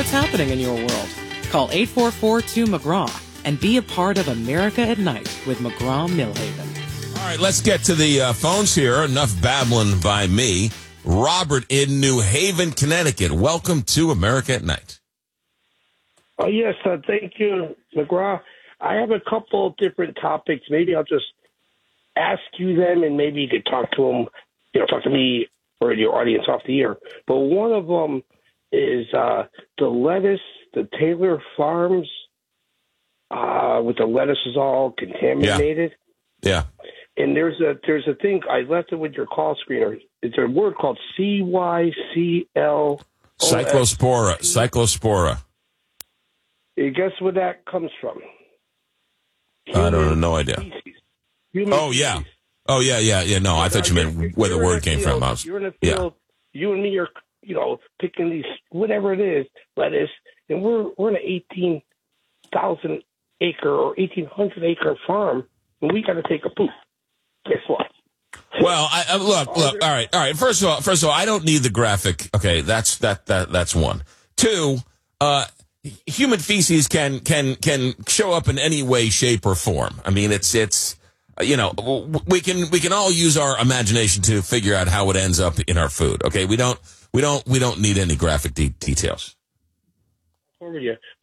what's happening in your world. Call 844-2-McGraw and be a part of America at Night with McGraw-Millhaven. All right, let's get to the phones here. Enough babbling by me. Robert in New Haven, Connecticut. Welcome to America at Night. Oh, yes. Thank you, McGraw. I have a couple of different topics. Maybe I'll just ask you them, and maybe you could talk to them, talk to me or your audience off the air. But one of them is the lettuce, the Taylor Farms, with the lettuce is all contaminated. Yeah. And there's a thing, I left it with your call screener. It's a word called CYCL. Cyclospora. Guess where that comes from? I don't know. No idea. Human species. Oh, yeah. No, I thought you meant where the word came from. You're in the field. Yeah. You and me are, picking these, whatever it is, lettuce, and we're in an 18,000 acre or 1,800 acre farm, and we got to take a poop. Guess what? Well, look. All right. First of all, I don't need the graphic. Okay, that's one. Two, human feces can show up in any way, shape, or form. I mean, it's we can all use our imagination to figure out how it ends up in our food. Okay, we don't need any graphic details. Over you.